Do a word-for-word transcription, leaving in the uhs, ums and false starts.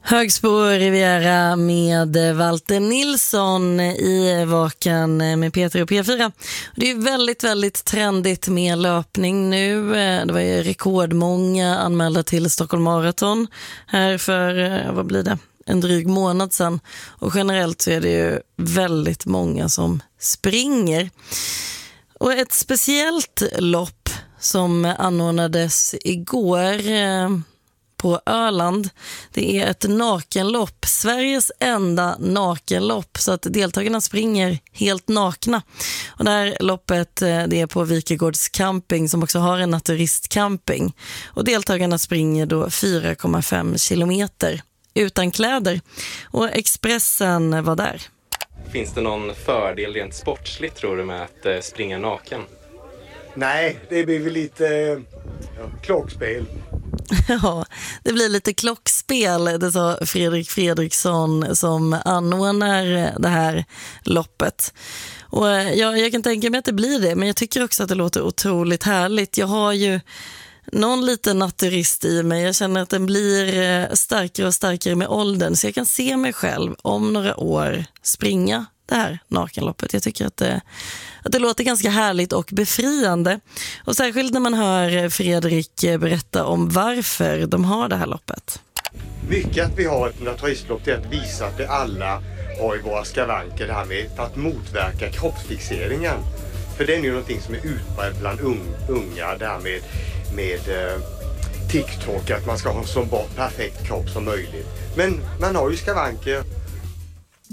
Högsbo Riviera med Walter Nilsson i Vakan med Peter och P fyra. Det är väldigt, väldigt trendigt med löpning nu. Det var ju rekordmånga anmälda till Stockholm Marathon här för, vad blir det, en dryg månad sedan. Och generellt så är det ju väldigt många som springer. Och ett speciellt lopp som anordnades igår på Öland. Det är ett nakenlopp, Sveriges enda nakenlopp, så att deltagarna springer helt nakna. Och det här loppet, det är på Vikegårds camping som också har en naturistcamping. Och deltagarna springer då fyra komma fem kilometer utan kläder. Och Expressen var där. Finns det någon fördel rent sportsligt, tror du, med att springa naken? Nej, det blir väl lite ja, klockspel. Ja, det blir lite klockspel, det sa Fredrik Fredriksson som anordnar det här loppet. Och jag, jag kan tänka mig att det blir det, men jag tycker också att det låter otroligt härligt. Jag har ju någon liten naturist i mig. Jag känner att den blir starkare och starkare med åldern, så jag kan se mig själv om några år springa det här nakenloppet. Jag tycker att det, att det låter ganska härligt och befriande. Och särskilt när man hör Fredrik berätta om varför de har det här loppet. Mycket att vi har ett naturistlopp till att visa att vi alla har i våra skavanker det här med att motverka kroppsfixeringen. För det är ju någonting som är utbrett bland unga, det här med, med eh, TikTok, att man ska ha så bra, perfekt kropp som möjligt. Men man har ju skavanker